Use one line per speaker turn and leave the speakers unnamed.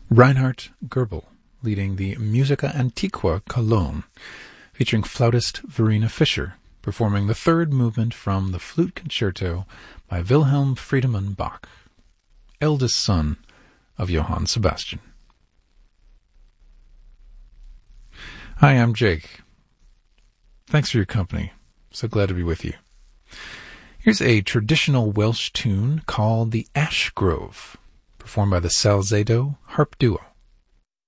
Reinhard Goebel leading the Musica Antiqua Cologne, featuring flautist Verena Fischer, performing the third movement from the Flute Concerto by Wilhelm Friedemann Bach, eldest son of Johann Sebastian. Hi, I'm Jake. Thanks for your company. So glad to be with you. Here's a traditional Welsh tune called the Ash Grove, performed by the Salzedo Harp Duo.